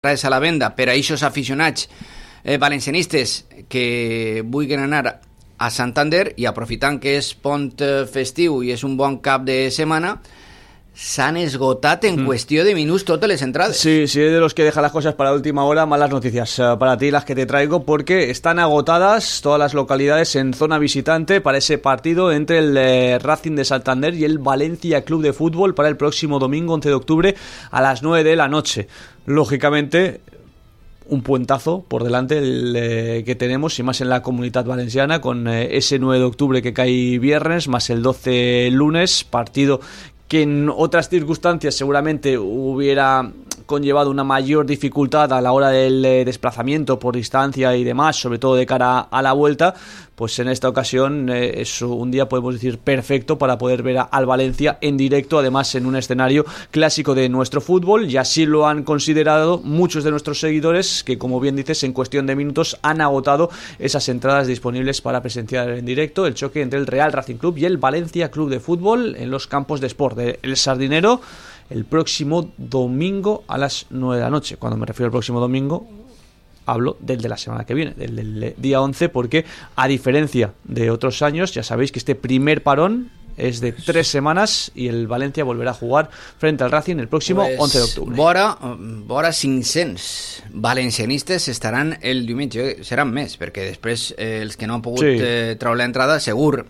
a la venda per a eixos aficionats valencianistes que vulguin anar a Santander, i aprofitant que és pont festiu i és un bon cap de setmana, s'han esgotat en cuestión de minutos todas las entradas. Sí, sí, de los que dejan las cosas para la última hora. Malas noticias para ti las que te traigo, porque están agotadas todas las localidades en zona visitante para ese partido entre el Racing de Santander y el Valencia Club de Fútbol para el próximo domingo 11 de octubre a las 9 de la noche. Lógicamente, un puentazo por delante el que tenemos, y más en la Comunitat Valenciana, con ese 9 de octubre que cae viernes, más el 12 lunes, partido que en otras circunstancias seguramente hubiera conllevado una mayor dificultad a la hora del desplazamiento por distancia y demás, sobre todo de cara a la vuelta. Pues en esta ocasión es un día, podemos decir, perfecto para poder ver al Valencia en directo, además en un escenario clásico de nuestro fútbol, y así lo han considerado muchos de nuestros seguidores, que, como bien dices, en cuestión de minutos han agotado esas entradas disponibles para presenciar en directo el choque entre el Real Racing Club y el Valencia Club de Fútbol en los campos de Sport de El Sardinero el próximo domingo a las 9 de la noche. Cuando me refiero al próximo domingo, hablo del de la semana que viene, del día 11, porque a diferencia de otros años, ya sabéis que este primer parón es de 3 semanas y el Valencia volverá a jugar frente al Racing el próximo 11 de octubre. Vora 500 valencianistes estaran el diumenge, seran més, perquè després els que no han pogut treure l'entrada segur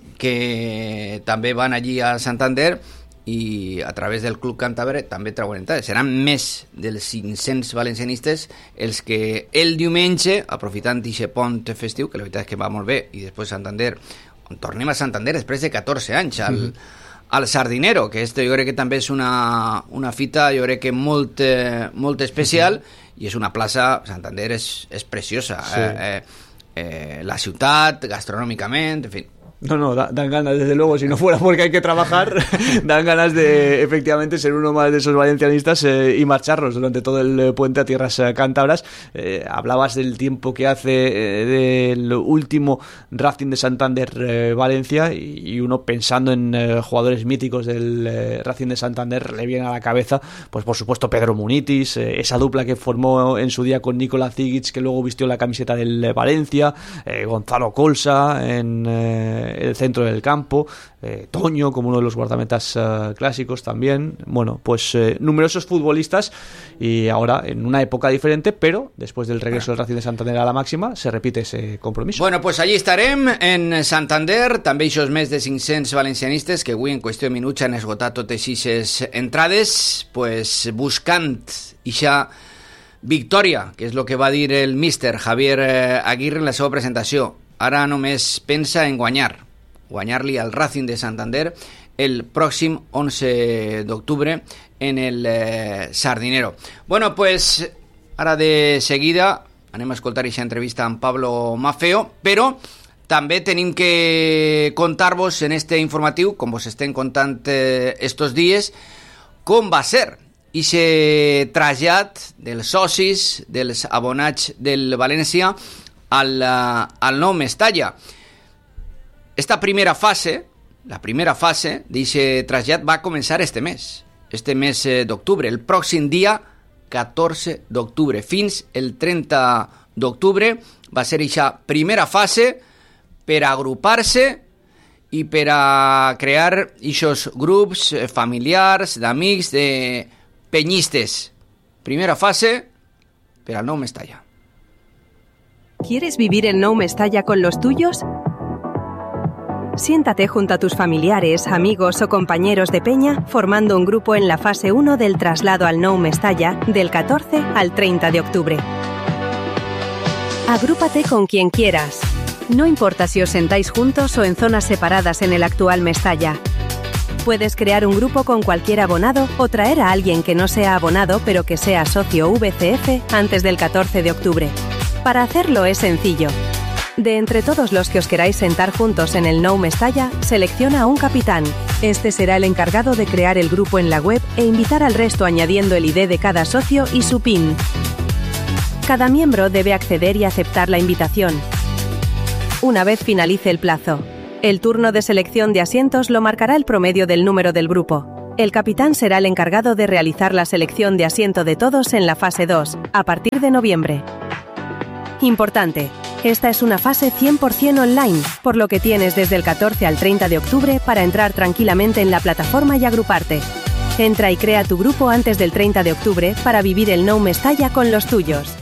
que també van allí a Santander i a través del Club Càntabre també treuen entrades. Seran més dels 500 valencianistes els que el diumenge, aprofitant aquest pont festiu, que la veritat és que va molt bé, i després Santander, on tornem a Santander després de 14 anys al Sardinero, que jo crec que també és una fita, jo crec que molt especial, i és una plaça, Santander és preciosa, la ciutat, gastronòmicament, en fi. No, dan ganas, desde luego, si no fuera porque hay que trabajar, dan ganas de efectivamente ser uno más de esos valencianistas y marcharnos durante todo el puente a tierras cántabras. Hablabas del tiempo que hace del último Racing de Santander Valencia, y uno pensando en jugadores míticos del Racing de Santander le viene a la cabeza, pues por supuesto Pedro Munitis, esa dupla que formó en su día con Nikola Zigic, que luego vistió la camiseta del Valencia, Gonzalo Colsa en el centro del campo, Toño como uno de los guardametas clásicos también. Bueno, pues numerosos futbolistas, y ahora en una época diferente, pero después del regreso del Racing de Santander a la máxima se repite ese compromiso. Bueno, pues allí estarem en Santander, també aquests més de 500 valencianistes que avui en qüestió de minuts han esgotat totes aquestes entrades, pues buscant ixa victòria, que és el que va dir el míster Javier Aguirre en la seva presentació. Ara només pensa en guanyar-li al Racing de Santander el pròxim 11 d'octubre en el Sardinero. Bueno, pues ara de seguida anem a escoltar aquesta entrevista amb Pablo Maffeo, però també tenim que contar-vos en este informatiu, com vos estem contant estos dies, com va ser aquest trasllat dels socis, dels abonats del València al nou Mestalla. Esta primera fase d'aquest trasllat va començar este mes d'octubre, el pròxim dia 14 d'octubre. Fins el 30 d'octubre va ser aquesta primera fase per agrupar-se i per a crear aquests grups familiars, d'amics, de peñistes. Primera fase per al nou Mestalla. ¿Quieres vivir el Nou Mestalla con los tuyos? Siéntate junto a tus familiares, amigos o compañeros de peña formando un grupo en la fase 1 del traslado al Nou Mestalla del 14 al 30 de octubre. Agrúpate con quien quieras. No importa si os sentáis juntos o en zonas separadas en el actual Mestalla. Puedes crear un grupo con cualquier abonado o traer a alguien que no sea abonado pero que sea socio VCF antes del 14 de octubre. Para hacerlo es sencillo. De entre todos los que os queráis sentar juntos en el Nou Mestalla, selecciona a un capitán. Este será el encargado de crear el grupo en la web e invitar al resto añadiendo el ID de cada socio y su PIN. Cada miembro debe acceder y aceptar la invitación. Una vez finalice el plazo, el turno de selección de asientos lo marcará el promedio del número del grupo. El capitán será el encargado de realizar la selección de asiento de todos en la fase 2, a partir de noviembre. Importante, esta es una fase 100% online, por lo que tienes desde el 14 al 30 de octubre para entrar tranquilamente en la plataforma y agruparte. Entra y crea tu grupo antes del 30 de octubre para vivir el Nou Mestalla con los tuyos.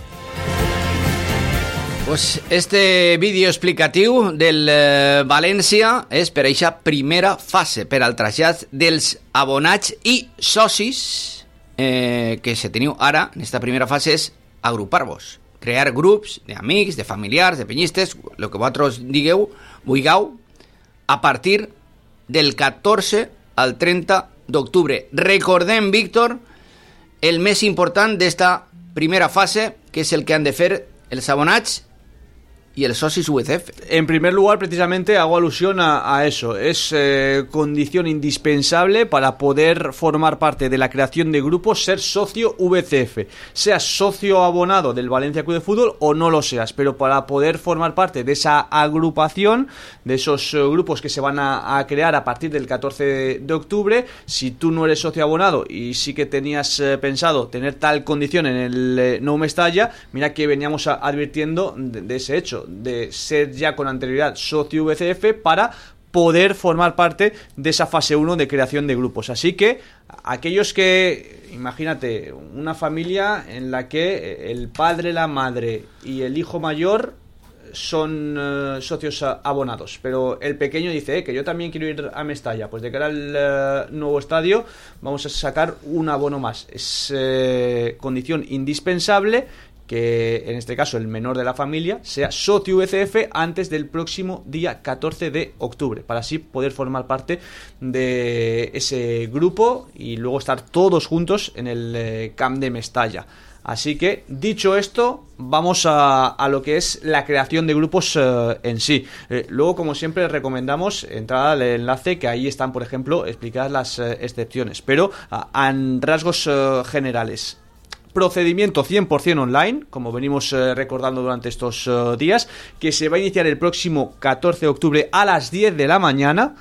Pues este vídeo explicatiu del València és per eixa primera fase, per al trasllat dels abonats i socis que se teniu ara en esta primera fase és agrupar-vos, crear grups d'amics, de familiars, de penyistes, el que vosaltres vulgueu, a partir del 14 al 30 d'octubre. Recordem, Víctor, el més important d'esta primera fase, que és el que han de fer els abonats y el socis UCF. En primer lugar, precisamente hago alusión a eso. Es condición indispensable para poder formar parte de la creación de grupos, ser socio VCF. Seas socio abonado del Valencia Club de Fútbol o no lo seas, pero para poder formar parte de esa agrupación, de esos grupos que se van a crear a partir del 14 de octubre, si tú no eres socio abonado y sí que tenías pensado tener tal condición en el Nou Mestalla, mira que veníamos advirtiendo de ese hecho, de ser ya con anterioridad socio VCF para poder formar parte de esa fase 1 de creación de grupos. Así que aquellos que, imagínate, una familia en la que el padre, la madre y el hijo mayor son socios abonados, pero el pequeño dice que yo también quiero ir a Mestalla, pues de cara al nuevo estadio vamos a sacar un abono más. Es condición indispensable que en este caso el menor de la familia sea socio VCF antes del próximo día 14 de octubre, para así poder formar parte de ese grupo y luego estar todos juntos en el Camp de Mestalla. Así que, dicho esto, vamos a lo que es la creación de grupos en sí. Luego, como siempre, recomendamos entrar al enlace, que ahí están, por ejemplo, explicadas las excepciones, pero en rasgos generales. Procedimiento 100% online, como venimos recordando durante estos días, que se va a iniciar el próximo 14 de octubre a las 10 de la mañana,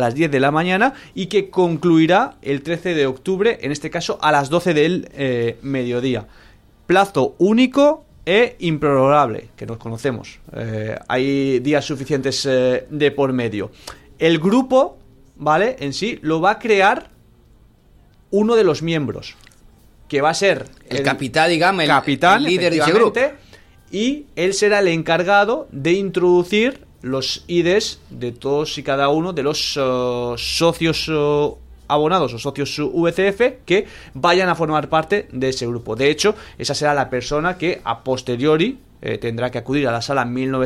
y que concluirá el 13 de octubre, en este caso a las 12 del mediodía. Plazo único e improrrogable, que nos conocemos. Hay días suficientes de por medio. El grupo, ¿vale?, en sí lo va a crear uno de los miembros, que va a ser el capitán, digamos, el líder de ese grupo. Y él será el encargado de introducir los IDs de todos y cada uno de los socios abonados o socios VCF que vayan a formar parte de ese grupo. De hecho, esa será la persona que a posteriori tendrá que acudir a la sala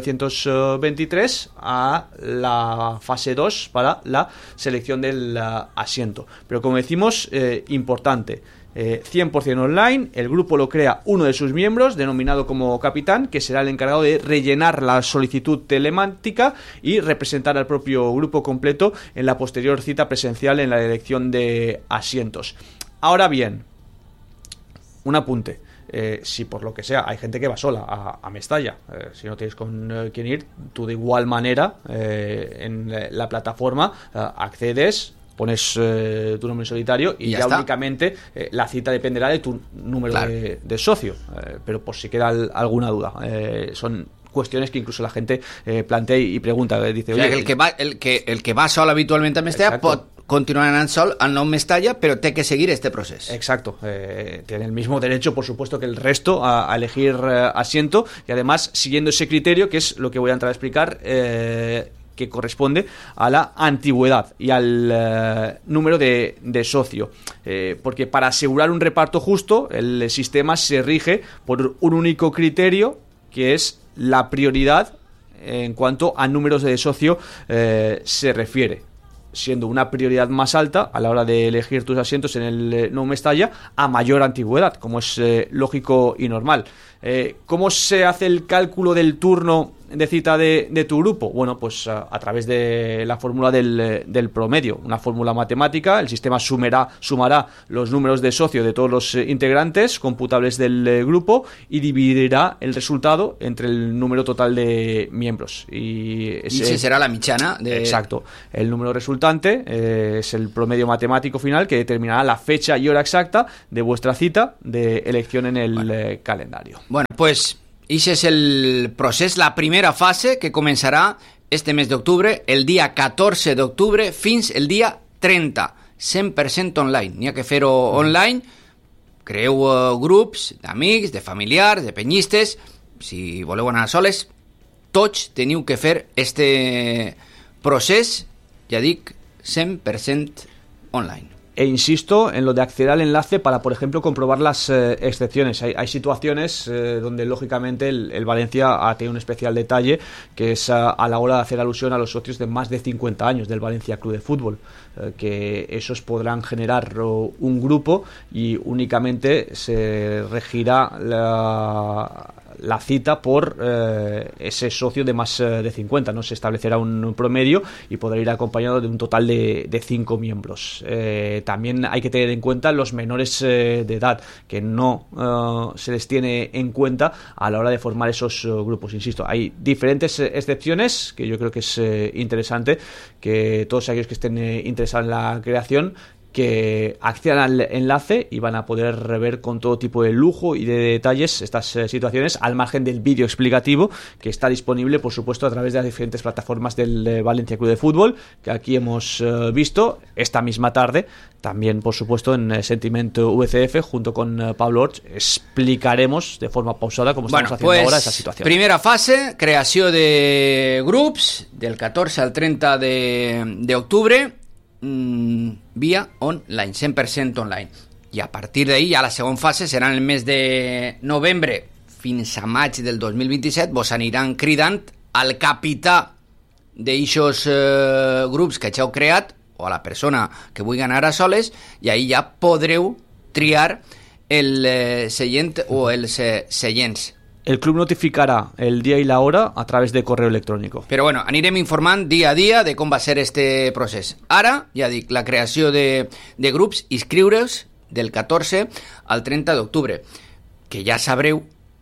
1923 a la fase 2 para la selección del asiento. Pero como decimos, importante, 100% online, el grupo lo crea uno de sus miembros, denominado como capitán, que será el encargado de rellenar la solicitud telemática y representar al propio grupo completo en la posterior cita presencial en la elección de asientos. Ahora bien, un apunte. Si por lo que sea hay gente que va sola a Mestalla, si no tienes con quién ir, tú de igual manera en la plataforma accedes, pones tu nombre en solitario y ya únicamente la cita dependerá de tu número, claro, de socio, pero por si queda alguna duda, son cuestiones que incluso la gente plantea y pregunta, dice, o sea, que el que va solo habitualmente a Mestalla pot continuar anant sol al Nou Mestalla, però té que seguir este proceso. Exacto, tiene el mismo derecho, por supuesto, que el resto a elegir asiento, y además siguiendo ese criterio, que es lo que voy a entrar a explicar, que corresponde a la antigüedad y al número de socio, porque para asegurar un reparto justo el sistema se rige por un único criterio, que es la prioridad en cuanto a números de socio se refiere, siendo una prioridad más alta a la hora de elegir tus asientos en el Nou Mestalla a mayor antigüedad, como es lógico y normal. ¿Cómo se hace el cálculo del turno de cita de tu grupo? Bueno, pues a través de la fórmula del promedio, una fórmula matemática. El sistema sumará los números de socio de todos los integrantes computables del grupo y dividirá el resultado entre el número total de miembros. Y ese será la michana. Exacto. El número resultante es el promedio matemático final que determinará la fecha y hora exacta de vuestra cita de elección en el calendario. Bueno, pues ese es el proceso, la primera fase que comenzará este mes de octubre, el dia 14 d'octubre fins el dia 30, 100% online. N'hi ha que fer-ho online. Creeu grups d'amics, de familiars, de penyistes. Si voleu anar soles, tots teniu que fer este procés, ja dic, 100% online. E insisto en lo de acceder al enlace para, por ejemplo, comprobar las excepciones. Hay situaciones donde, lógicamente, el Valencia ha tenido un especial detalle, que es a la hora de hacer alusión a los socios de más de 50 años del Valencia Club de Fútbol, que esos podrán generar un grupo y únicamente se regirá la cita por ese socio de más de 50. No se establecerá un promedio y podrá ir acompañado de un total de 5 miembros. También hay que tener en cuenta los menores de edad, que no se les tiene en cuenta a la hora de formar esos grupos. Insisto, hay diferentes excepciones que yo creo que es interesante que todos aquellos que estén interesados en la creación que accedan al enlace y van a poder ver con todo tipo de lujo y de detalles estas situaciones, al margen del vídeo explicativo que está disponible, por supuesto, a través de las diferentes plataformas del Valencia Club de Fútbol, que aquí hemos visto esta misma tarde. También, por supuesto, en Sentimiento VCF, junto con Pablo Orch, explicaremos de forma pausada cómo estamos haciendo ahora esa situación. Primera fase, creació de grups, del 14 al 30 d'octubre, via online, 100% online. I a partir d'ahí ja la segona fase serà en el mes de novembre fins a maig del 2027. Vos aniran cridant al capità d'eixos grups que heu creat o a la persona que vulgui anar a soles, i ahí ja podreu triar el seient o els seients. El club notificarà el dia i la hora a través de correu electrònic. Però bueno, anirem informant dia a dia de com va ser este procés. Ara, ja dic, la creació de grups, inscriure's del 14 al 30 d'octubre, que ja sabreu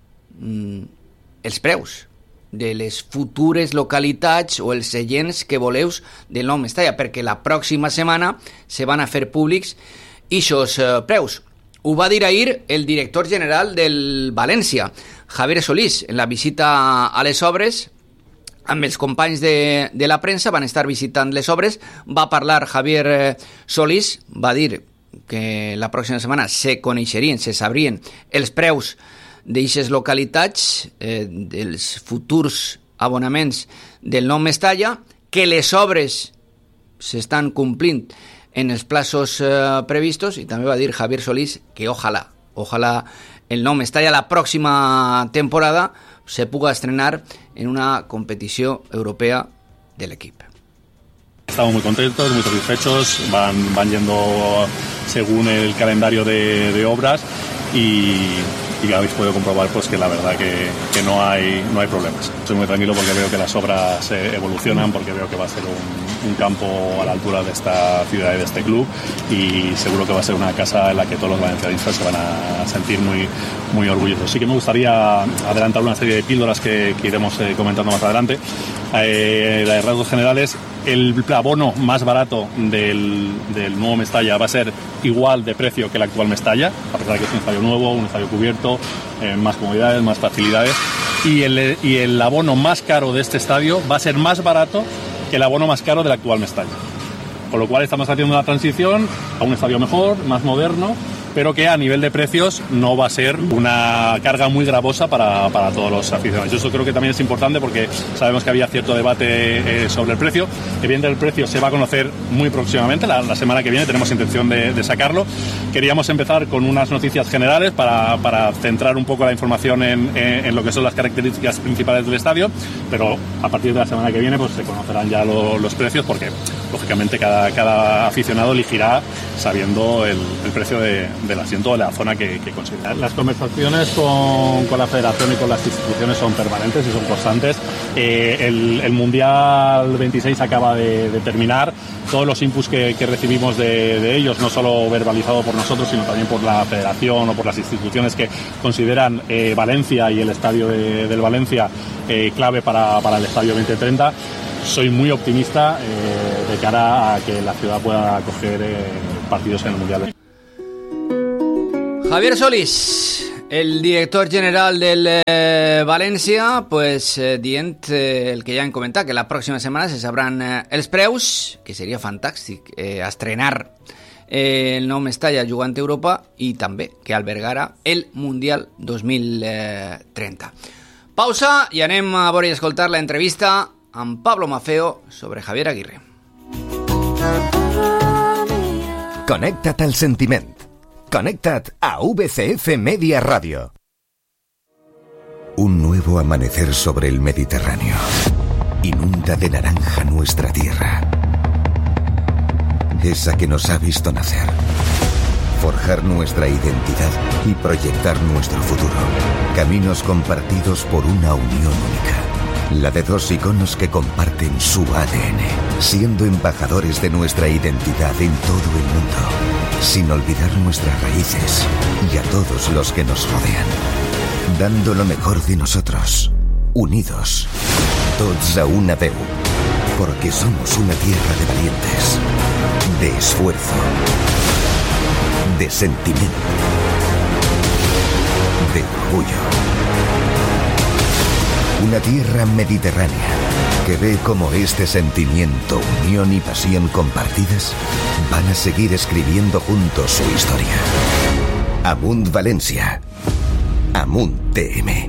els preus de les futures localitats o els seients que voleu del Nou Mestalla, perquè la pròxima setmana se van a fer públics ixos preus. Ho va dir ahir el director general del València, Javier Solís, en la visita a les obres. Amb els companys de la premsa van estar visitant les obres. Va parlar Javier Solís, va dir que la pròxima setmana se coneixerien, se sabrien els preus d'eixes localitats, dels futurs abonaments del Nou Mestalla, que les obres s'estan complint en els plazos previstos, i també va dir Javier Solís que ojalá el Nou Mestalla la próxima temporada se puga estrenar en una competición europea del equipo. Estamos muy contentos, muy satisfechos, van yendo según el calendario de obras y habéis podido comprobar pues que la verdad que no hay problemas. Estoy muy tranquilo porque veo que las obras evolucionan, porque veo que va a ser un campo a la altura de esta ciudad y de este club, y seguro que va a ser una casa en la que todos los valencianistas se van a sentir muy, muy orgullosos. Sí que me gustaría adelantar una serie de píldoras que iremos comentando más adelante. La de rasgos generales, el abono más barato del nuevo Mestalla va a ser igual de precio que el actual Mestalla, a pesar de que es un estadio nuevo, un estadio cubierto, más comodidades, más facilidades, y el abono más caro de este estadio va a ser más barato que el abono más caro del actual Mestalla. Con lo cual estamos haciendo una transición a un estadio mejor, más moderno, pero que a nivel de precios no va a ser una carga muy gravosa para todos los aficionados. Eso creo que también es importante porque sabemos que había cierto debate sobre el precio. Evidentemente el precio se va a conocer muy próximamente, la semana que viene tenemos intención de sacarlo. Queríamos empezar con unas noticias generales para centrar un poco la información en lo que son las características principales del estadio, pero a partir de la semana que viene pues se conocerán ya los precios, porque lógicamente cada aficionado elegirá sabiendo el precio del asiento o de la zona que considera. Las conversaciones con la federación y con las instituciones son permanentes y son constantes. El Mundial 26 acaba de terminar. Todos los inputs que recibimos de ellos, no solo verbalizado por nosotros, sino también por la federación o por las instituciones que consideran Valencia y el estadio del Valencia clave para el estadio 2030. Soy muy optimista de cara a que la ciudad pueda acoger partidos en el Mundial. Javier Solís, el director general del València, pues dient el que ja hem comentat, que la pròxima setmana se sabran els preus, que seria fantàstic estrenar el nou Mestalla jugant a Europa i també que albergarà el Mundial 2030. Pausa i anem a veure i escoltar la entrevista amb Pablo Maffeo sobre Javier Aguirre. Connecta't al sentiment. Connecta't a VCF Media Radio. Un nuevo amanecer sobre el Mediterráneo. Inunda de naranja nuestra tierra. Esa que nos ha visto nacer. Forjar nuestra identidad y proyectar nuestro futuro. Caminos compartidos por una unión única. La de dos iconos que comparten su ADN, siendo embajadores de nuestra identidad en todo el mundo, sin olvidar nuestras raíces y a todos los que nos rodean, dando lo mejor de nosotros, unidos, tots a una veu, porque somos una tierra de valientes, de esfuerzo, de sentimiento, de orgullo. Una tierra mediterránea que ve cómo este sentimiento, unión y pasión compartidas van a seguir escribiendo juntos su historia. Amunt València. Amunt TM.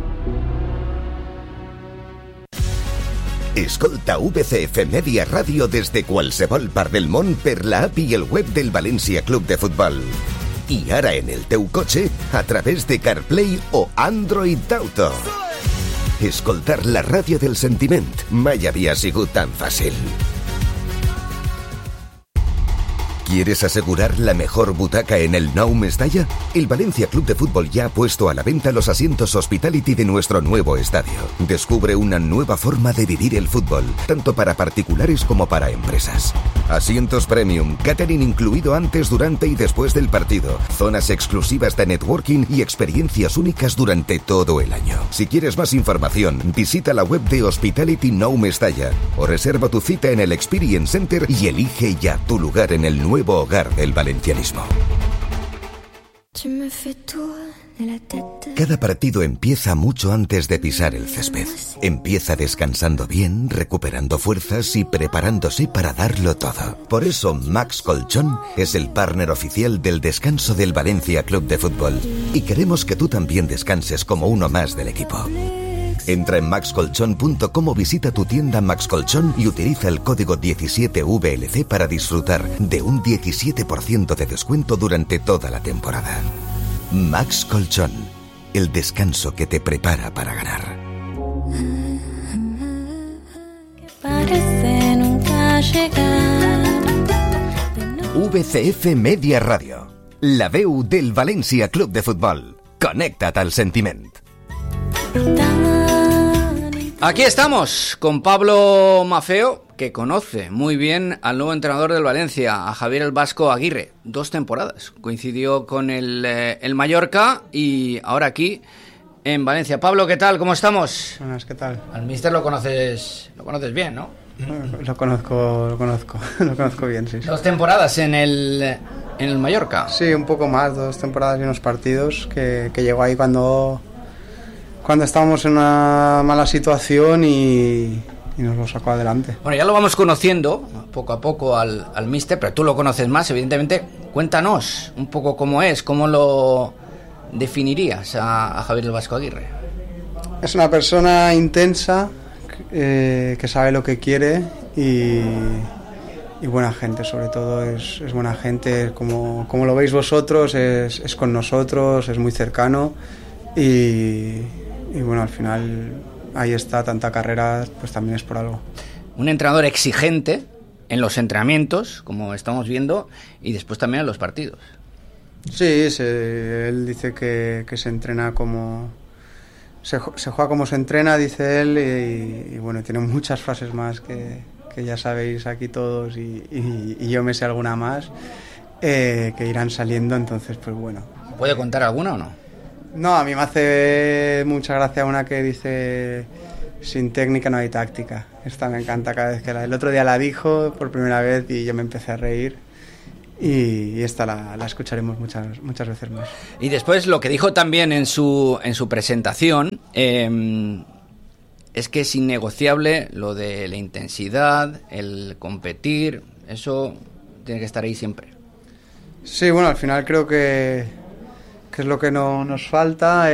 Escolta VCF Media Radio des de qualsevol part del món per la app i el web del València Club de Futbol. I ara en el teu cotxe a través de CarPlay o Android Auto. Escoltar la ràdio del sentiment mai havia sigut tan fàcil. ¿Quieres asegurar la mejor butaca en el Nou Mestalla? El Valencia Club de Fútbol ya ha puesto a la venta los asientos Hospitality de nuestro nuevo estadio. Descubre una nueva forma de vivir el fútbol, tanto para particulares como para empresas. Asientos premium, catering incluido antes, durante y después del partido, zonas exclusivas de networking y experiencias únicas durante todo el año. Si quieres más información, visita la web de Hospitality Nou Mestalla o reserva tu cita en el Experience Center y elige ya tu lugar en el nuevo hogar del valencianismo. Cada partido empieza mucho antes de pisar el césped. Empieza descansando bien, recuperando fuerzas y preparándose para darlo todo. Por eso Max Colchón es el partner oficial del descanso del Valencia Club de Fútbol. Y queremos que tú también descanses como uno más del equipo. Entra en maxcolchon.com o visita tu tienda Max Colchón y utiliza el código 17VLC para disfrutar de un 17% de descuento durante toda la temporada. Max Colchón, el descanso que te prepara para ganar. VCF Media Radio, la veu del València Club de Futbol. Connecta't al sentiment. Aquí estamos con Pablo Maffeo, que conoce muy bien al nuevo entrenador del Valencia, a Javier el Vasco Aguirre. 2 temporadas. Coincidió con el Mallorca y ahora aquí en Valencia. Pablo, ¿qué tal? ¿Cómo estamos? Buenas, ¿qué tal? Al míster lo conoces bien, ¿no? Lo conozco bien, sí. 2 temporadas en el Mallorca. Sí, un poco más, 2 temporadas y unos partidos que llegó ahí cuando estábamos en una mala situación y nos lo sacó adelante. Bueno, ya lo vamos conociendo poco a poco al míster, pero tú lo conoces más, evidentemente. Cuéntanos un poco cómo es, cómo lo definirías a Javier el Vasco Aguirre. Es una persona intensa, que sabe lo que quiere y buena gente, sobre todo es buena gente, como lo veis vosotros, es con nosotros, es muy cercano y bueno, al final ahí está, tanta carrera, pues también es por algo. Un entrenador exigente, en los entrenamientos, como estamos viendo, y después también en los partidos. Sí, él dice que se entrena como... Se juega como se entrena, dice él, y bueno, tiene muchas frases más que ya sabéis aquí todos, y yo me sé alguna más, que irán saliendo, entonces pues bueno. ¿Puede contar alguna o no? No, a mí me hace mucha gracia una que dice: sin técnica no hay táctica. Esta me encanta cada vez que el otro día la dijo por primera vez y yo me empecé a reír. Y esta la escucharemos muchas veces más. Y después lo que dijo también en su presentación es que es innegociable lo de la intensidad, el competir, eso tiene que estar ahí siempre. Sí, bueno, al final creo que es lo que nos falta,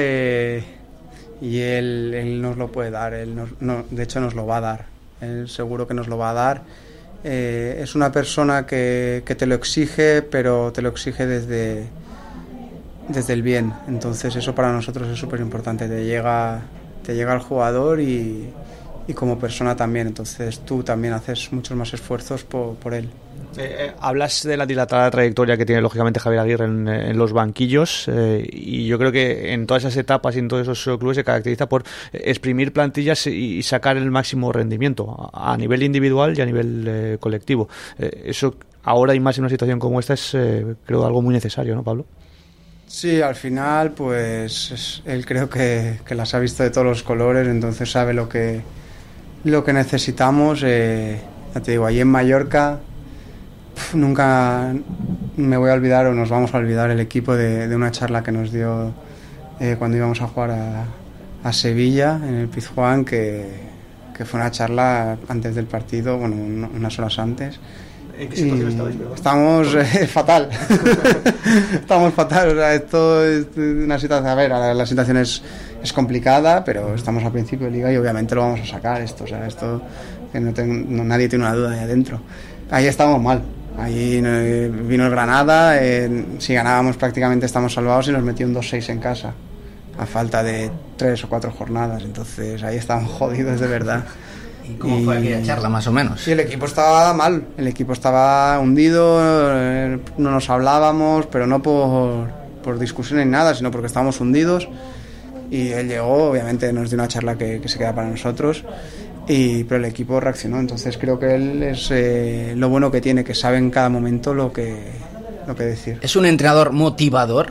y él nos lo puede dar, de hecho nos lo va a dar, él seguro que nos lo va a dar. Es una persona que te lo exige, pero te lo exige desde el bien, entonces eso para nosotros es súper importante, te llega al jugador y como persona también, entonces tú también haces muchos más esfuerzos por él. Hablas de la dilatada trayectoria que tiene lógicamente Javier Aguirre en los banquillos, y yo creo que en todas esas etapas y en todos esos clubes se caracteriza por exprimir plantillas y sacar el máximo rendimiento a nivel individual y a nivel colectivo. Eso ahora y más en una situación como esta es creo algo muy necesario, ¿no, Pablo? Sí, al final pues él creo que las ha visto de todos los colores, entonces sabe lo que necesitamos. Ya te digo, allí en Mallorca nunca me voy a olvidar, o nos vamos a olvidar, el equipo de una charla que nos dio cuando íbamos a jugar a Sevilla en el Pizjuán, que fue una charla antes del partido, bueno, unas horas antes. ¿En qué situación estabais? Estamos fatal. Estamos fatal, o sea, esto es una situación, a ver, la situación es complicada, pero estamos a principio de liga y obviamente lo vamos a sacar esto, o sea, esto que nadie tiene una duda ahí adentro. Ahí estamos mal. Ahí vino el Granada, si ganábamos prácticamente estamos salvados, y nos metió un 2-6 en casa, a falta de 3 o 4 jornadas, entonces ahí estábamos jodidos de verdad. ¿Y cómo fue aquella charla, más o menos? Sí, el equipo estaba mal, el equipo estaba hundido, no nos hablábamos, pero no por discusión ni nada, sino porque estábamos hundidos, y él llegó, obviamente nos dio una charla que se queda para nosotros. Pero el equipo reaccionó, entonces creo que él es lo bueno que tiene, que sabe en cada momento lo que decir. ¿Es un entrenador motivador?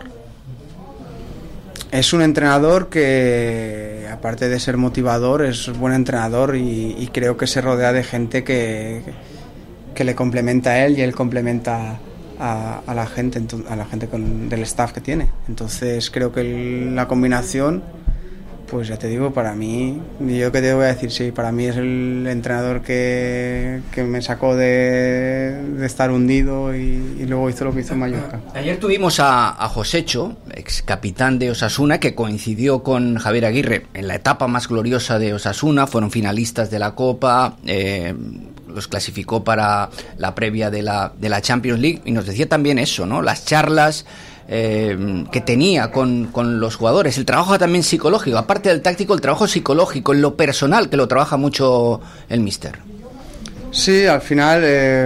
Es un entrenador que, aparte de ser motivador, es buen entrenador, y creo que se rodea de gente que le complementa a él y él complementa a la gente del staff que tiene. Entonces creo que la combinación, pues ya te digo, para mí, yo que te voy a decir, sí, para mí es el entrenador que me sacó de estar hundido y luego hizo lo que hizo en Mallorca. Ayer tuvimos a Josecho, ex capitán de Osasuna, que coincidió con Javier Aguirre en la etapa más gloriosa de Osasuna, fueron finalistas de la Copa, los clasificó para la previa de la Champions League, y nos decía también eso, ¿no? Las charlas que tenía con los jugadores, el trabajo también psicológico, aparte del táctico, el trabajo psicológico, en lo personal, que lo trabaja mucho el míster. Sí, al final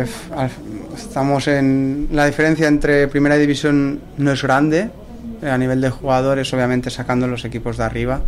estamos en... La diferencia entre primera división no es grande, a nivel de jugadores, obviamente sacando los equipos de arriba.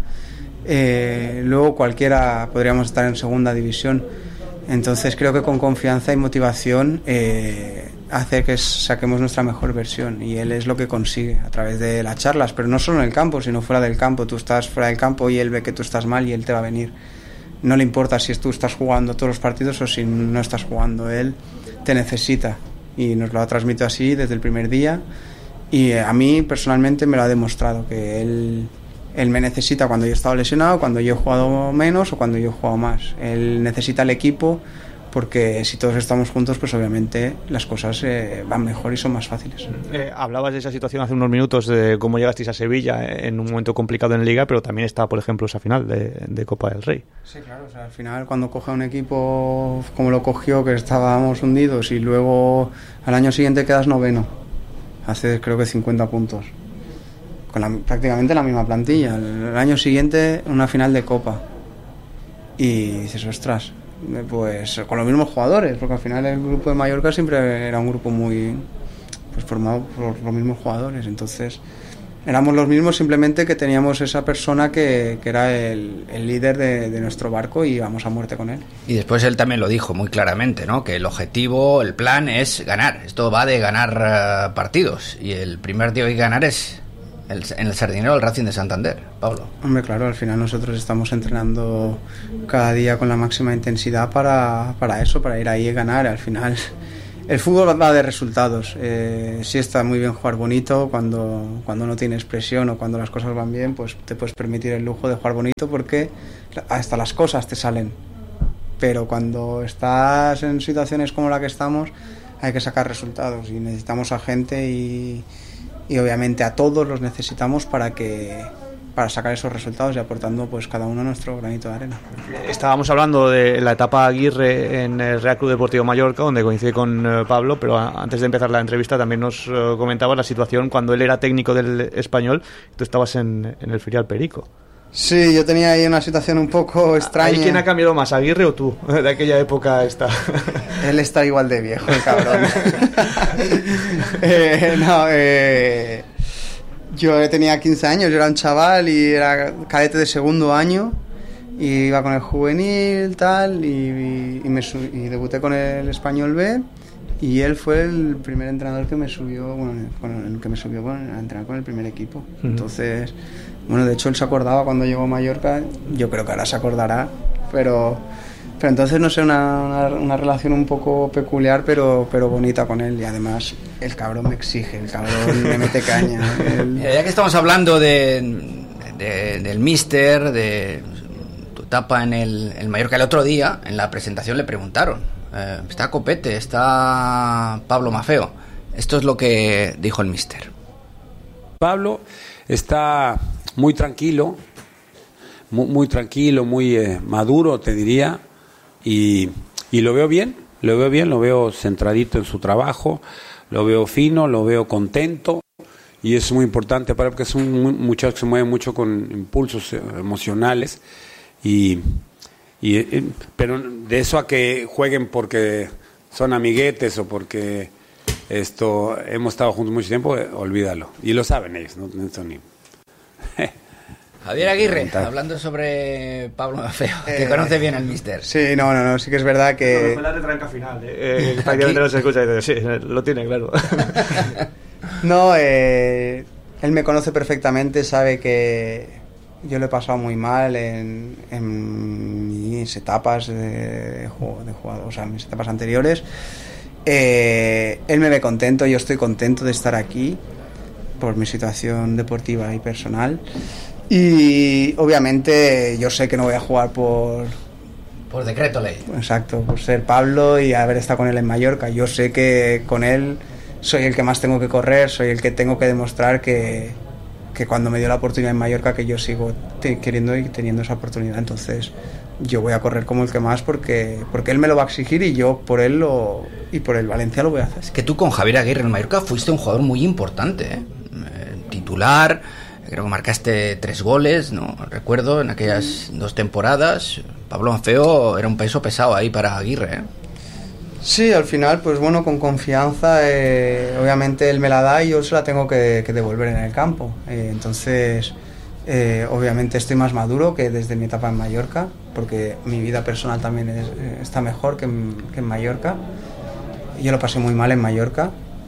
Luego cualquiera podríamos estar en segunda división, entonces creo que con confianza y motivación hace que saquemos nuestra mejor versión, y él es lo que consigue a través de las charlas, pero no solo en el campo, sino fuera del campo. Tú estás fuera del campo y él ve que tú estás mal y él te va a venir. No le importa si tú estás jugando todos los partidos o si no estás jugando, él te necesita, y nos lo ha transmitido así desde el primer día, y a mí personalmente me lo ha demostrado, que él me necesita cuando yo he estado lesionado, cuando yo he jugado menos o cuando yo he jugado más. Él necesita el equipo, porque si todos estamos juntos, pues obviamente las cosas van mejor y son más fáciles. Hablabas de esa situación hace unos minutos, de cómo llegasteis a Sevilla en un momento complicado en Liga, pero también está, por ejemplo, esa final de Copa del Rey. Sí, claro, o sea, al final cuando coge un equipo como lo cogió, que estábamos hundidos, y luego al año siguiente quedas noveno, haces creo que 50 puntos, con prácticamente la misma plantilla. El año siguiente una final de Copa, y dices, ostras, pues con los mismos jugadores, porque al final el grupo de Mallorca siempre era un grupo muy pues formado por los mismos jugadores, entonces éramos los mismos, simplemente que teníamos esa persona que era el líder de nuestro barco y íbamos a muerte con él. Y después él también lo dijo muy claramente, ¿no? Que el objetivo, el plan es ganar. Esto va de ganar partidos. Y el primer día que hay que ganar es en el Sardinero, el Racing de Santander. Pablo. Hombre, claro, al final nosotros estamos entrenando cada día con la máxima intensidad para eso, para ir ahí y ganar. Al final el fútbol va de resultados. Sí está muy bien jugar bonito cuando no tienes presión o cuando las cosas van bien, pues te puedes permitir el lujo de jugar bonito porque hasta las cosas te salen. Pero cuando estás en situaciones como la que estamos, hay que sacar resultados y necesitamos a gente y obviamente a todos los necesitamos para sacar esos resultados y aportando pues cada uno nuestro granito de arena. Estábamos hablando de la etapa Aguirre en el Real Club Deportivo Mallorca, donde coincide con Pablo, pero antes de empezar la entrevista también nos comentabas la situación cuando él era técnico del Español, tú estabas en el filial Perico. Sí, yo tenía ahí una situación un poco extraña. ¿Y quién ha cambiado más, Aguirre o tú, de aquella época esta? Él está igual de viejo, el cabrón. Yo tenía 15 años, yo era un chaval y era cadete de segundo año y iba con el juvenil tal y debuté con el Español B y él fue el primer entrenador que me subió, a entrenar con el primer equipo. Entonces, bueno, de hecho él se acordaba cuando llegó a Mallorca, yo creo que ahora se acordará, pero entonces no sé, una relación un poco peculiar pero bonita con él, y además el cabrón me exige, el cabrón me mete caña. Ya que estamos hablando del míster, de tu etapa en el Mallorca, el otro día en la presentación le preguntaron, está Copete, está Pablo Maffeo, esto es lo que dijo el míster. Pablo está muy tranquilo, muy tranquilo, muy maduro, te diría. Y lo veo bien, lo veo centradito en su trabajo, lo veo fino, lo veo contento, y es muy importante para él porque es un muchacho que se mueve mucho con impulsos emocionales pero de eso a que jueguen porque son amiguetes o porque hemos estado juntos mucho tiempo, olvídalo, y lo saben ellos, no son ni Javier Aguirre, hablando sobre Pablo Maffeo, que conoce bien al míster. Sí, no, sí que es verdad que... Fue la retranca final, prácticamente no se escucha, sí, lo tiene claro. No, él me conoce perfectamente, sabe que yo lo he pasado muy mal en mis etapas de jugador, o sea, en mis etapas anteriores. Él me ve contento, yo estoy contento de estar aquí por mi situación deportiva y personal. Y obviamente yo sé que no voy a jugar por decreto ley. Exacto, por ser Pablo y haber estado con él en Mallorca. Yo sé que con él soy el que más tengo que correr, soy el que tengo que demostrar que cuando me dio la oportunidad en Mallorca, que yo sigo queriendo y teniendo esa oportunidad. Entonces yo voy a correr como el que más porque él me lo va a exigir y yo por él y por el Valencia lo voy a hacer. Es que tú con Javier Aguirre en Mallorca fuiste un jugador muy importante, titular. Creo que marcaste 3 goles, ¿no? Recuerdo, en aquellas 2 temporadas. Pablo Maffeo era un peso pesado ahí para Aguirre, ¿eh? Sí, al final, pues bueno, con confianza, obviamente él me la da y yo se la tengo que devolver en el campo. Entonces, obviamente estoy más maduro que desde mi etapa en Mallorca, porque mi vida personal también está mejor que en Mallorca. Yo lo pasé muy mal en Mallorca.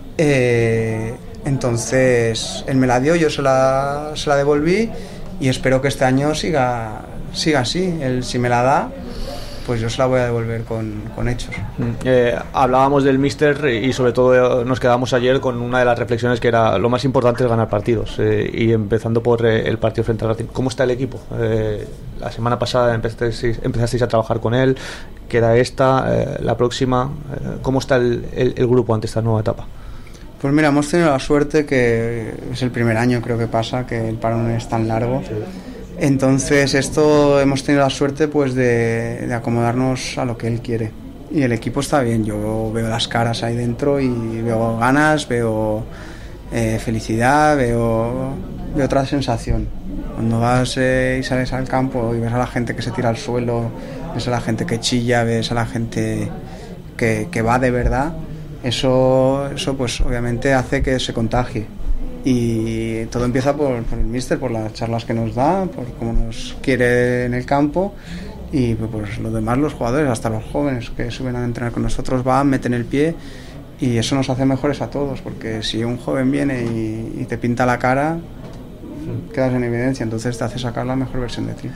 Entonces él me la dio, yo se la devolví y espero que este año siga así. Él, si me la da, pues yo se la voy a devolver con hechos. Hablábamos del míster y sobre todo nos quedamos ayer con una de las reflexiones que era lo más importante es ganar partidos, y empezando por el partido frente al Racing. ¿Cómo está el equipo? La semana pasada empezasteis a trabajar con él, queda la próxima. ¿Cómo está el grupo ante esta nueva etapa? Pues mira, hemos tenido la suerte que es el primer año, creo que pasa, que el parón es tan largo. Entonces hemos tenido la suerte pues de acomodarnos a lo que él quiere. Y el equipo está bien, yo veo las caras ahí dentro y veo ganas, veo felicidad, veo de otra sensación. Cuando vas y sales al campo y ves a la gente que se tira al suelo, ves a la gente que chilla, ves a la gente que va de verdad, eso pues obviamente hace que se contagie. Y todo empieza por el míster, por las charlas que nos da, por cómo nos quiere en el campo, y pues los demás, los jugadores, hasta los jóvenes que suben a entrenar con nosotros, van, meten el pie, y eso nos hace mejores a todos, porque si un joven viene y te pinta la cara, quedas en evidencia, entonces te hace sacar la mejor versión de ti.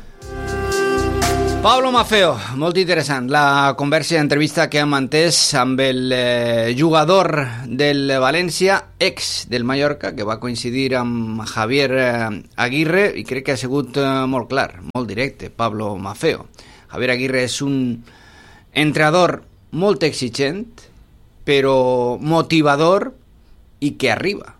Pablo Maffeo, molt interessant la conversa i entrevista que ha mantès amb el jugador del València, ex del Mallorca, que va coincidir amb Javier Aguirre, i crec que ha sigut molt clar, molt directe, Pablo Maffeo. Javier Aguirre és un entrenador molt exigent, però motivador, i que arriba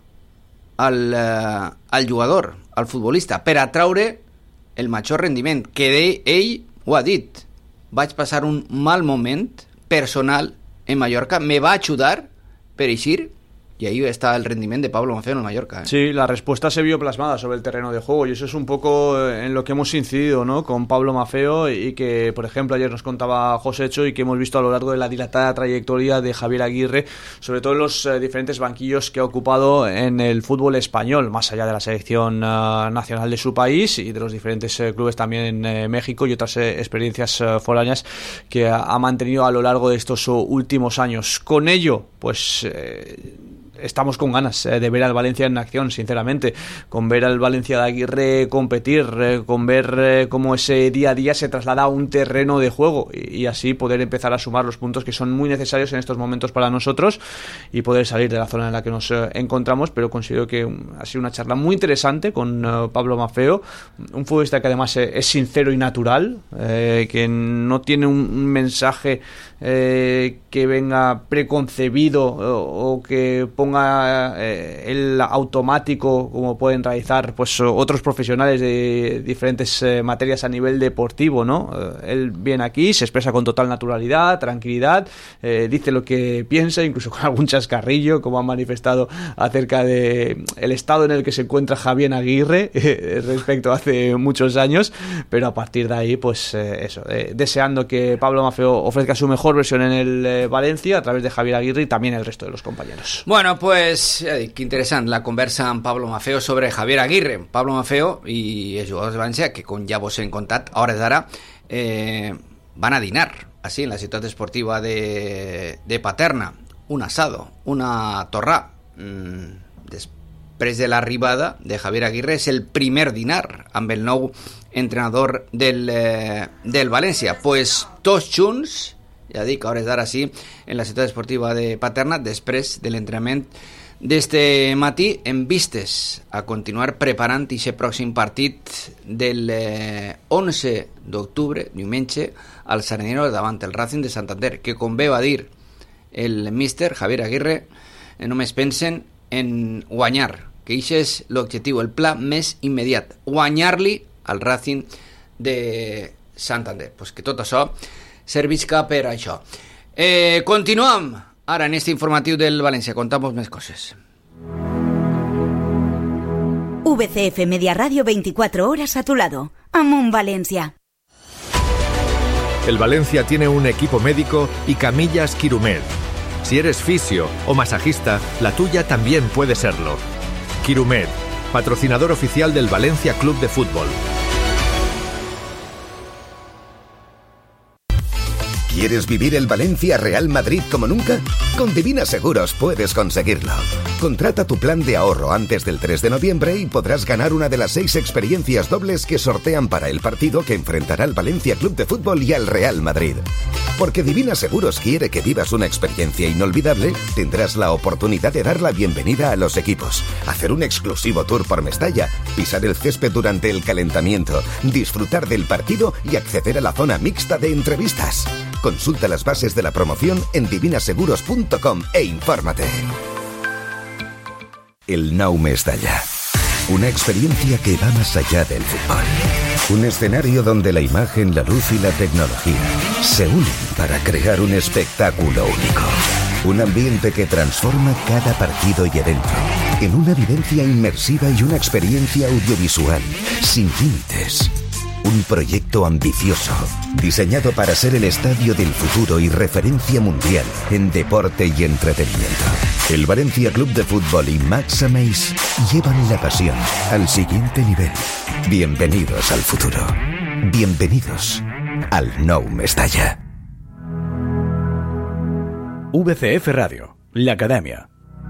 al jugador, al futbolista, per atraure el major rendiment, que ell ho ha dit, vaig passar un mal moment personal en Mallorca, me va ajudar per eixir, y ahí está el rendimiento de Pablo Maffeo en el Mallorca. Sí, la respuesta se vio plasmada sobre el terreno de juego, y eso es un poco en lo que hemos incidido, ¿no?, con Pablo Maffeo, y que, por ejemplo, ayer nos contaba Josécho, y que hemos visto a lo largo de la dilatada trayectoria de Javier Aguirre, sobre todo en los diferentes banquillos que ha ocupado en el fútbol español, más allá de la selección nacional de su país y de los diferentes clubes también en México y otras experiencias foráneas que ha mantenido a lo largo de estos últimos años. Con ello, pues estamos con ganas de ver al Valencia en acción, sinceramente, con ver al Valencia de Aguirre competir, con ver cómo ese día a día se traslada a un terreno de juego, y así poder empezar a sumar los puntos que son muy necesarios en estos momentos para nosotros y poder salir de la zona en la que nos encontramos. Pero considero que ha sido una charla muy interesante con Pablo Maffeo, un futbolista que además es sincero y natural, que no tiene un mensaje que venga preconcebido o que ponga el automático como pueden realizar pues otros profesionales de diferentes materias a nivel deportivo, ¿no? Él viene aquí, se expresa con total naturalidad, tranquilidad, dice lo que piensa, incluso con algún chascarrillo, como ha manifestado acerca de el estado en el que se encuentra Javier Aguirre respecto a hace muchos años, pero a partir de ahí pues deseando que Pablo Maffeo ofrezca su mejor versión en el Valencia a través de Javier Aguirre y también el resto de los compañeros. Bueno, pues qué interesante la conversa amb Pablo Maffeo sobre Javier Aguirre. Pablo Maffeo i els jugadors de València, que com ja vos hem contat, a hores d'ara van a dinar així en la ciutat esportiva de Paterna, un asado, una torrà. Després de l'arribada de Javier Aguirre és el primer dinar amb el nou entrenador del València. Pues tots junts, ja dic, a hores d'ara sí, en la ciutat esportiva de Paterna, després de l'entrenament d'este matí, en vistes a continuar preparant aquest pròxim partit del 11 d'octubre, diumenge, al Sardinero davant el Racing de Santander, que, com bé va dir el míster Javier Aguirre, només pensen en guanyar, que això és l'objectiu, el pla més immediat, guanyar-li al Racing de Santander. Pues que tot això servisca per això. Continuem ara en este informatiu del València, contamos més coses. VCF Media Radio, 24 horas a tu lado. Amón Valencia. El Valencia tiene un equipo médico y camillas Quirumed. Si eres fisio o masajista, la tuya también puede serlo. Quirumed, patrocinador oficial del Valencia Club de Fútbol. ¿Quieres vivir el Valencia Real Madrid como nunca? Con Divina Seguros puedes conseguirlo. Contrata tu plan de ahorro antes del 3 de noviembre y podrás ganar una de las 6 experiencias dobles que sortean para el partido que enfrentará al Valencia Club de Fútbol y al Real Madrid. Porque Divina Seguros quiere que vivas una experiencia inolvidable, tendrás la oportunidad de dar la bienvenida a los equipos, hacer un exclusivo tour por Mestalla, pisar el césped durante el calentamiento, disfrutar del partido y acceder a la zona mixta de entrevistas. Consulta las bases de la promoción en divinaseguros.com e infórmate. El Nou Mestalla. Una experiencia que va más allá del fútbol. Un escenario donde la imagen, la luz y la tecnología se unen para crear un espectáculo único. Un ambiente que transforma cada partido y evento. en una vivencia inmersiva y una experiencia audiovisual sin límites. Un proyecto ambicioso, diseñado para ser el estadio del futuro y referencia mundial en deporte y entretenimiento. El Valencia Club de Fútbol y Max Ameis llevan la pasión al siguiente nivel. Bienvenidos al futuro. Bienvenidos al Nou Mestalla. VCF Radio, l'Acadèmia.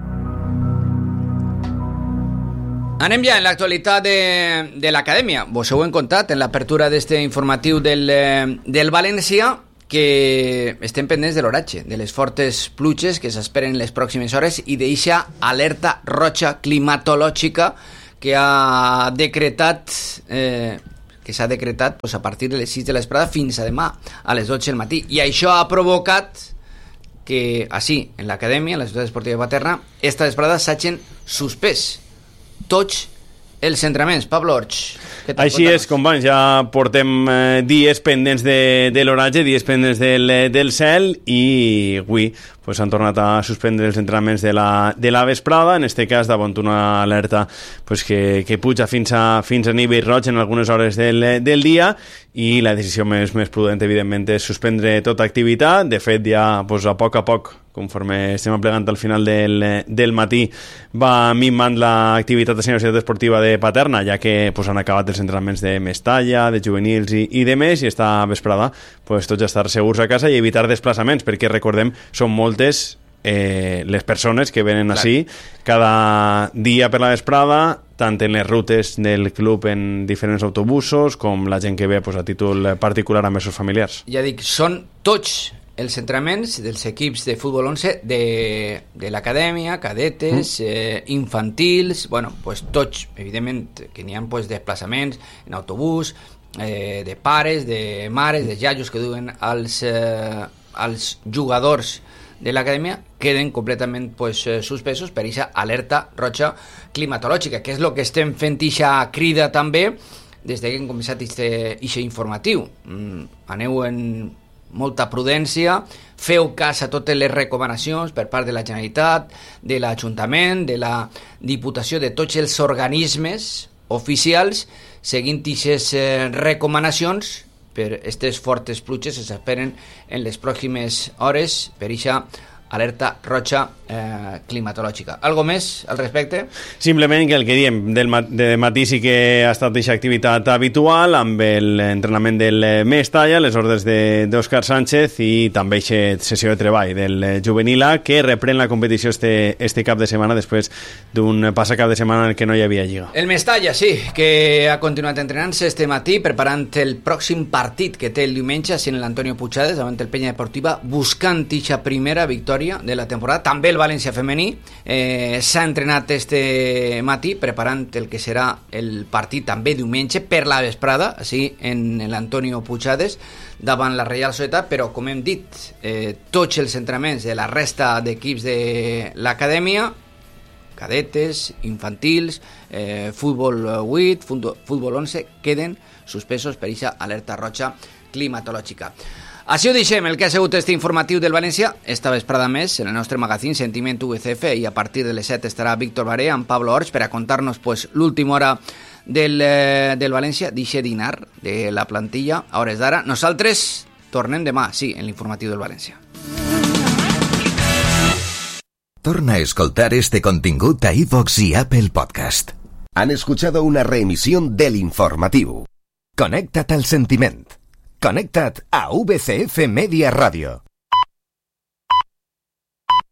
Anem ja en l'actualitat de l'Acadèmia. Vos heu encontrat en l'apertura d'este informatiu del València que estem pendents de l'oratge, de les fortes pluges que s'esperen les pròximes hores i d'eixa alerta roja climatològica que ha decretat s'ha decretat pues, a partir de les 6 de l'esprada fins a demà a les 12 del matí. I això ha provocat que així, en l'Acadèmia, en la ciutat esportiva Paterna, esta vesprada s'hagin suspès tots els entrenaments. Pablo Orch. Així és, companys, ja portem dies pendents de l'oratge, dies pendents del cel, i avui pues, han tornat a suspendre els entrenaments de la vesprada, en este cas davant una alerta pues, que puja fins a nivell roig en algunes hores del dia, i la decisió més prudent, evidentment, és suspendre tota activitat. De fet, ja pues, a poc, conforme estem aplegant al final del matí, va minvant l'activitat de la Universitat Esportiva de Paterna, ja que pues, han acabat els entrenaments de Mestalla, de juvenils i de més, i esta vesprada pues, tots estar segurs a casa i evitar desplaçaments, perquè recordem, són moltes les persones que venen així cada dia per la vesprada, tant en les rutes del club en diferents autobusos, com la gent que ve pues, a títol particular amb els seus familiars. Ja dic, són tots els entrenaments dels equips de futbol 11 de l'acadèmia, cadetes, infantils, bueno, pues tots, evidentment, que n'hi ha pues, desplaçaments en autobús, de pares, de mares, de iaios que duen als jugadors de l'acadèmia, queden completament pues, suspesos per aquesta alerta roja climatològica, que és el que estem fent aquesta crida també des que hem començat aquest informatiu. Aneu en molta prudència, feu cas a totes les recomanacions per part de la Generalitat, de l'Ajuntament, de la Diputació, de tots els organismes oficials, seguint aquestes recomanacions per aquestes fortes pluges que s'esperen en les pròximes hores per aquesta alerta roja climatològica. Algo més al respecte? Simplement que el que diem de matí sí que ha estat aquesta activitat habitual amb l'entrenament del Mestalla, les ordres d'Òscar Sánchez i també aquesta sessió de treball del juvenil A, que reprèn la competició este cap de setmana després d'un passat cap de setmana en què no hi havia lliga. El Mestalla, sí, que ha continuat entrenant-se este matí preparant el pròxim partit que té el diumenge en l'Antonio Puigades davant el Penya Deportiva, buscant aquesta primera victòria de la temporada. També el València femení s'ha entrenat este matí preparant el que serà el partit també diumenge per la vesprada, així en l'Antonio Puigades davant la Reial Societat, però com hem dit, tots els entrenaments de la resta d'equips de l'acadèmia, cadetes, infantils, futbol 8, futbol 11, queden suspesos per aquesta alerta roja climatològica. Així ho deixem, el que ha sigut este informatiu del València. Esta vesprada més, en el nostre magazín Sentiment VCF, i a partir de les 7 estarà Víctor Baré amb Pablo Orch per a contar-nos pues, l'última hora del València, d'eixe dinar de la plantilla a hores d'ara. Nosaltres tornem demà, sí, en l'informatiu del València. Torna a escoltar este contingut a iVoox y Apple Podcast. Han escuchado una reemisión del informativo. Conéctate al sentiment. Conéctate a VCF Media Radio.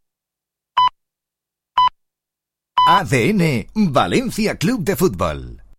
ADN Valencia Club de Fútbol.